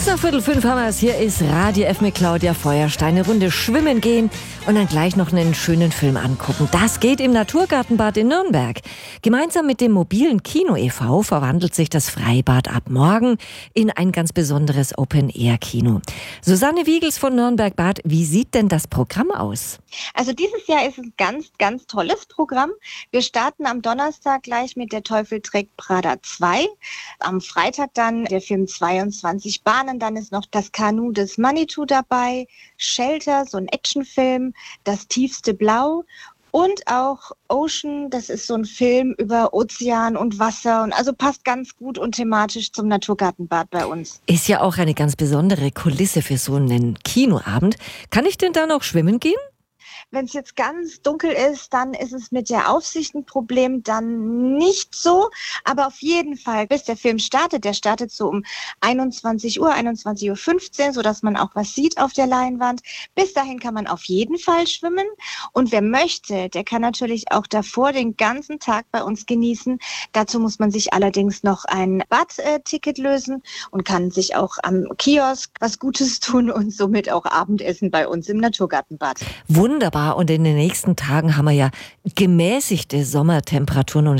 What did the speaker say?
nach 4:45 haben wir es. Hier ist Radio F mit Claudia Feuerstein. Eine Runde schwimmen gehen und dann gleich noch einen schönen Film angucken. Das geht im Naturgartenbad in Nürnberg. Gemeinsam mit dem mobilen Kino e.V. verwandelt sich das Freibad ab morgen in ein ganz besonderes Open-Air-Kino. Susanne Wiegels von Nürnberg Bad, wie sieht denn das Programm aus? Also dieses Jahr ist es ein ganz, ganz tolles Programm. Wir starten am Donnerstag gleich mit Der Teufel trägt Prada 2. Am Freitag dann der Film 22 Bahnen. Dann ist noch Das Kanu des Manitou dabei. Shelter, so ein Actionfilm. Das tiefste Blau. Und auch Ocean, das ist so ein Film über Ozean und Wasser. Und also passt ganz gut und thematisch zum Naturgartenbad bei uns. Ist ja auch eine ganz besondere Kulisse für so einen Kinoabend. Kann ich denn da noch schwimmen gehen? Wenn es jetzt ganz dunkel ist, dann ist es mit der Aufsicht ein Problem, dann nicht so. Aber auf jeden Fall, bis der Film startet, der startet so um 21 Uhr, 21:15 Uhr, sodass man auch was sieht auf der Leinwand. Bis dahin kann man auf jeden Fall schwimmen. Und wer möchte, der kann natürlich auch davor den ganzen Tag bei uns genießen. Dazu muss man sich allerdings noch ein Badticket lösen und kann sich auch am Kiosk was Gutes tun und somit auch Abendessen bei uns im Naturgartenbad. Wunderbar. Und in den nächsten Tagen haben wir ja gemäßigte Sommertemperaturen und